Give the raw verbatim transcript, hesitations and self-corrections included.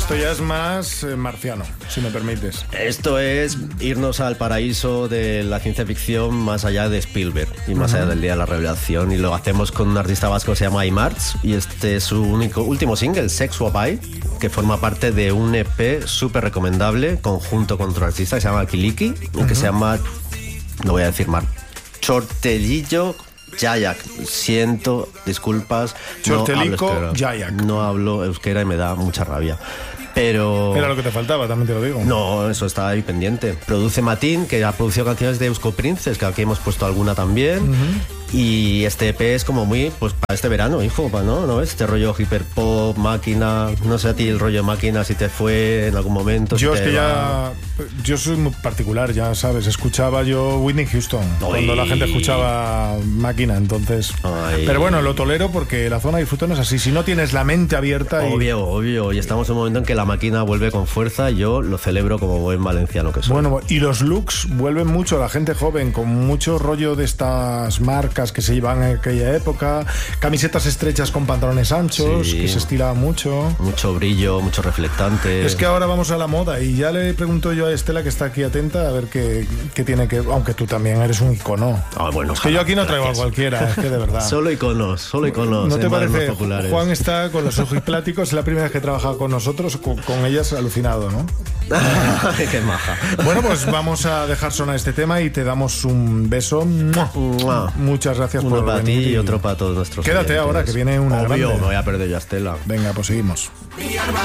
esto ya es más eh, marciano, si me permites. Esto es irnos al paraíso de la ciencia ficción más allá de Spielberg y más uh-huh. allá del Día de la Revelación, y lo hacemos con un artista vasco que se llama Imarts, y este es su único último single, Sex Wabai, que forma parte de un E P súper recomendable conjunto con otro artista que se llama Kiliki, uh-huh. que se llama, lo voy a decir mal, Chortelillo Jayak. Siento, disculpas. Chortelico no Jayak. No hablo euskera y me da mucha rabia. Pero... Era lo que te faltaba, también te lo digo. No, eso está ahí pendiente. Produce Matín, que ha producido canciones de Eusko Princess, que aquí hemos puesto alguna también. Uh-huh. Y este E P es como muy, pues para este verano, hijo, ¿no? ¿No ves? Este rollo hiperpop, máquina. No sé a ti el rollo máquina si te fue en algún momento. Yo si es que va... ya... Yo soy muy particular, ya sabes. Escuchaba yo Whitney Houston Ay. cuando la gente escuchaba máquina, entonces... Ay. Pero bueno, lo tolero porque la zona de disfrute no es así. Si no tienes la mente abierta... Obvio, y... obvio. Y estamos en un momento en que la máquina vuelve con fuerza y yo lo celebro como buen valenciano que soy. Bueno, y los looks vuelven mucho, la gente joven, con mucho rollo de estas marcas que se llevan en aquella época, camisetas estrechas con pantalones anchos, sí. que se estilaba mucho. Mucho brillo, mucho reflectante. Es que ahora vamos a la moda y ya le pregunto yo a Estela, que está aquí atenta, a ver qué, qué tiene que... Aunque tú también eres un icono. Ah, bueno, es que yo aquí no traigo gracias. a cualquiera, es que de verdad. Solo iconos, solo iconos. ¿No te parece? Juan está con los ojos pláticos, es la primera vez que trabaja con nosotros, con, con ellas alucinado, ¿no? Qué maja. Bueno, pues vamos a dejar sonar este tema y te damos un beso. ¡Mua! Muchas gracias Uno por para venir. ti y otro para todos nuestros Quédate oyentes. ahora, que viene una Obvio, grande. me voy a perder yo a Estela. Venga, pues seguimos.